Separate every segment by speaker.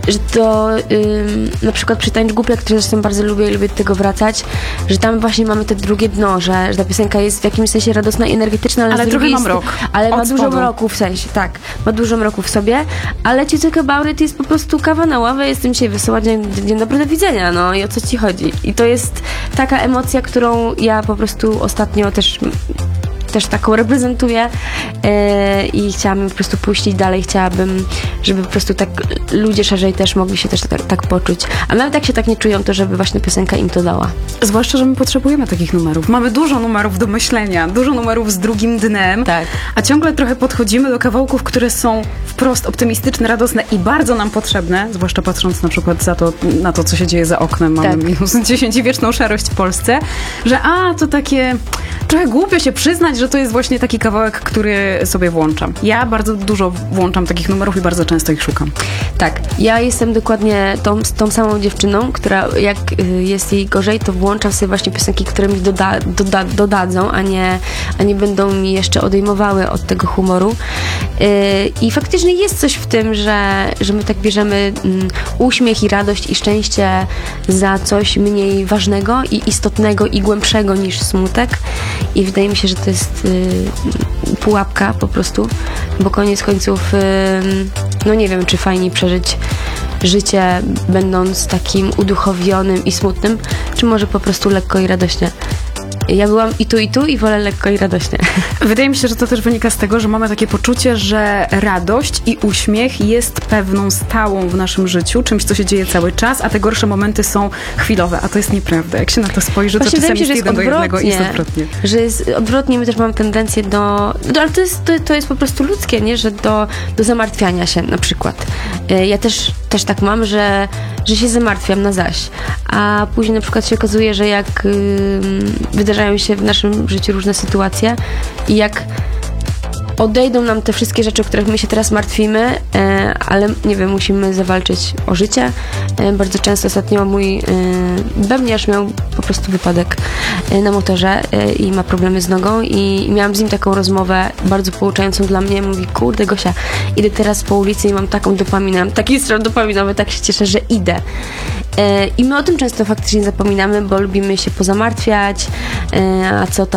Speaker 1: że to na przykład przy Tańcz Głupia, który zresztą bardzo lubię i lubię do tego wracać, że tam właśnie mamy te drugie dno, że ta piosenka jest w jakimś sensie radosna i energetyczna, ale
Speaker 2: trochę ma mrok.
Speaker 1: Ale ma dużo
Speaker 2: spodu.
Speaker 1: mroku w sensie, tak. Ma dużo mroku w sobie, ale Ci Talk About It jest po prostu kawa na ławę, jestem dzisiaj wesoła, dzień dobry, do widzenia, no i o co Ci chodzi. I to jest taka emocja, którą ja po prostu ostatnio też taką reprezentuję i chciałabym po prostu puścić dalej, chciałabym, żeby po prostu tak ludzie szerzej też mogli się też tak poczuć. A nawet jak się tak nie czują, to żeby właśnie piosenka im to dała.
Speaker 2: Zwłaszcza, że my potrzebujemy takich numerów. Mamy dużo numerów do myślenia, dużo numerów z drugim dnem,
Speaker 1: Tak.
Speaker 2: A ciągle trochę podchodzimy do kawałków, które są wprost optymistyczne, radosne i bardzo nam potrzebne, zwłaszcza patrząc na przykład na to, co się dzieje za oknem, mamy
Speaker 1: Tak.
Speaker 2: -10 i wieczną szarość w Polsce, że to takie trochę głupio się przyznać, że to jest właśnie taki kawałek, który sobie włączam. Ja bardzo dużo włączam takich numerów i bardzo często ich szukam.
Speaker 1: Tak, ja jestem dokładnie tą samą dziewczyną, która jak jest jej gorzej, to włączam sobie właśnie piosenki, które mi dodadzą, a nie będą mi jeszcze odejmowały od tego humoru. I faktycznie jest coś w tym, że my tak bierzemy uśmiech i radość i szczęście za coś mniej ważnego i istotnego i głębszego niż smutek. I wydaje mi się, że to jest pułapka po prostu, bo koniec końców no nie wiem, czy fajniej przeżyć życie będąc takim uduchowionym i smutnym, czy może po prostu lekko i radośnie. Ja byłam i tu i wolę lekko i radośnie.
Speaker 2: Wydaje mi się, że to też wynika z tego, że mamy takie poczucie, że radość i uśmiech jest pewną stałą w naszym życiu, czymś, co się dzieje cały czas, a te gorsze momenty są chwilowe, a to jest nieprawda. Jak się na to spojrzy,
Speaker 1: właśnie
Speaker 2: to czasami jest jeden do jednego i jest
Speaker 1: odwrotnie. Że jest odwrotnie, my też mamy tendencję ale to jest po prostu ludzkie, nie? Że do zamartwiania się na przykład. Ja też tak mam, że się zamartwiam na zaś, a później na przykład się okazuje, że jak wydarzają się w naszym życiu różne sytuacje i jak odejdą nam te wszystkie rzeczy, o których my się teraz martwimy, ale nie wiem, musimy zawalczyć o życie. Bardzo często ostatnio mój bębniarz miał po prostu wypadek na motorze i ma problemy z nogą i miałam z nim taką rozmowę bardzo pouczającą dla mnie. Mówi, kurde Gosia, idę teraz po ulicy i mam taką dopaminę, taki strzał dopaminowy, tak się cieszę, że idę. I my o tym często faktycznie zapominamy, bo lubimy się pozamartwiać, a co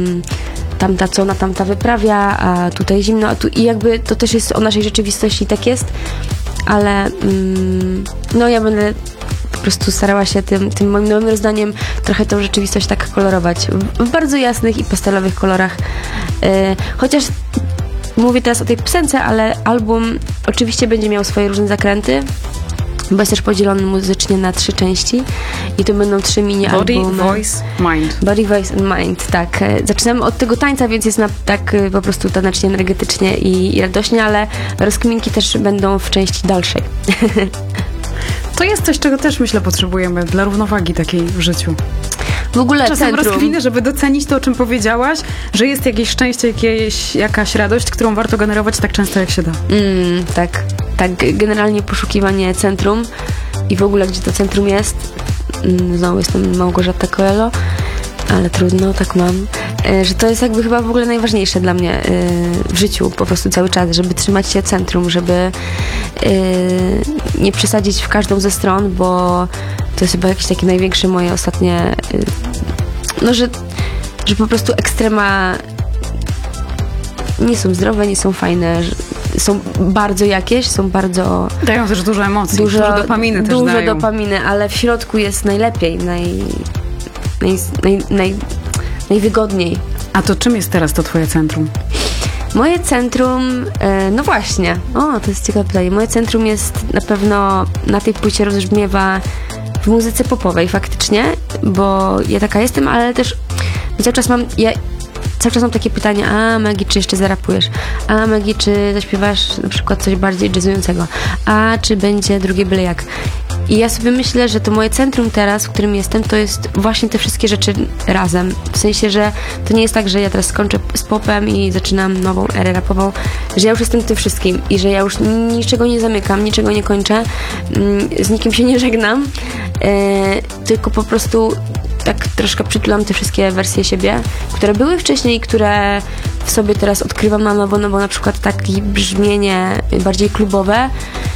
Speaker 1: co ona tamta wyprawia, a tutaj zimno, a tu i jakby to też jest o naszej rzeczywistości, tak jest, ale no ja będę po prostu starała się tym moim nowym rozdaniem trochę tą rzeczywistość tak kolorować w bardzo jasnych i pastelowych kolorach, chociaż mówię teraz o tej piosence, ale album oczywiście będzie miał swoje różne zakręty, bo jest też podzielony muzycznie na 3 części i to będą 3 mini-albumy.
Speaker 2: Body, Voice, Mind.
Speaker 1: Body, Voice and Mind, tak. Zaczynamy od tego tańca, więc jest tak po prostu tanecznie, energetycznie i radośnie, ale rozkminki też będą w części dalszej.
Speaker 2: To jest coś, czego też myślę potrzebujemy dla równowagi takiej w życiu.
Speaker 1: W ogóle
Speaker 2: czasem
Speaker 1: centrum.
Speaker 2: rozkminy, żeby docenić to, o czym powiedziałaś, że jest jakieś szczęście, jakaś radość, którą warto generować tak często, jak się da.
Speaker 1: Tak. Generalnie poszukiwanie centrum i w ogóle, gdzie to centrum jest. Znowu jestem Małgorzata Coelho, ale trudno, tak mam. Że to jest jakby chyba w ogóle najważniejsze dla mnie w życiu po prostu cały czas, żeby trzymać się centrum, żeby nie przesadzić w każdą ze stron, bo to jest chyba jakieś takie największe moje ostatnie że po prostu ekstrema nie są zdrowe, nie są fajne, są bardzo jakieś, są bardzo...
Speaker 2: Dają też dużo emocji, dużo dopaminy też
Speaker 1: dużo
Speaker 2: dają.
Speaker 1: dopaminy, ale w środku jest najlepiej, najwygodniej.
Speaker 2: A to czym jest teraz to twoje centrum?
Speaker 1: Moje centrum, no właśnie, to jest ciekawe pytanie. Moje centrum jest na pewno na tej płycie rozbrzmiewa w muzyce popowej faktycznie, bo ja taka jestem, ale też cały czas mam takie pytania, a Maggie, czy jeszcze zarapujesz? A Maggie, czy zaśpiewasz na przykład coś bardziej jazzującego? A czy będzie drugie byle jak? I ja sobie myślę, że to moje centrum teraz, w którym jestem, to jest właśnie te wszystkie rzeczy razem. W sensie, że to nie jest tak, że ja teraz skończę z popem i zaczynam nową erę rapową, że ja już jestem tym wszystkim i że ja już niczego nie zamykam, niczego nie kończę, z nikim się nie żegnam, tylko po prostu tak troszkę przytulam te wszystkie wersje siebie, które były wcześniej i które w sobie teraz odkrywam na nowo, no bo na przykład takie brzmienie bardziej klubowe